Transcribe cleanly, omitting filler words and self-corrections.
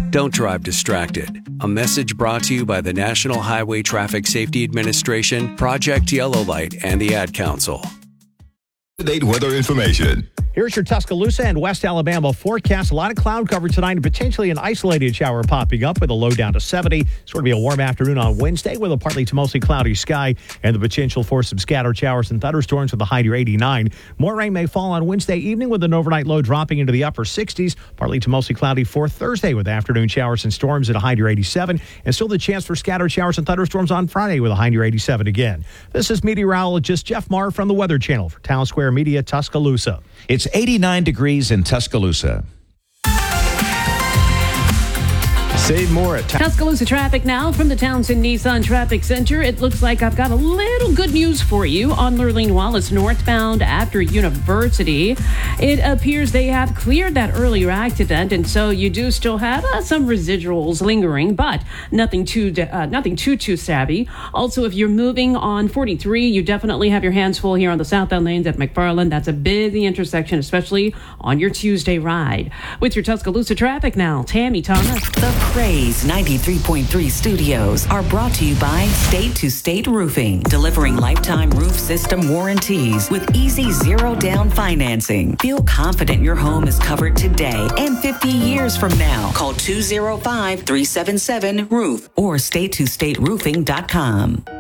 Don't drive distracted. A message brought to you by the National Highway Traffic Safety Administration, Project Yellow Light, and the Ad Council. Up-to-date weather information. Here's your Tuscaloosa and West Alabama forecast. A lot of cloud cover tonight and potentially an isolated shower popping up with a low down to 70. It's going to be a warm afternoon on Wednesday with a partly to mostly cloudy sky and the potential for some scattered showers and thunderstorms with a high near 89. More rain may fall on Wednesday evening with an overnight low dropping into the upper 60s. Partly to mostly cloudy for Thursday with afternoon showers and storms at a high near 87. And still the chance for scattered showers and thunderstorms on Friday with a high near 87 again. This is meteorologist Jeff Marr from the Weather Channel for Town Square Media, Tuscaloosa. It's 89 degrees in Tuscaloosa. Save more at Tuscaloosa traffic now from the Townsend Nissan Traffic Center. It looks like I've got a little good news for you on Lurleen Wallace northbound after University. It appears they have cleared that earlier accident, and so you do still have some residuals lingering, but nothing too savvy. Also, if you're moving on 43, you definitely have your hands full here on the southbound lanes at McFarland. That's a busy intersection, especially on your Tuesday ride. With your Tuscaloosa traffic now, Tammy Thomas. The Praise 93.3 studios are brought to you by State to State Roofing, delivering lifetime roof system warranties with easy zero-down financing. Feel confident your home is covered today and 50 years from now. Call 205-377-ROOF or statetostateroofing.com.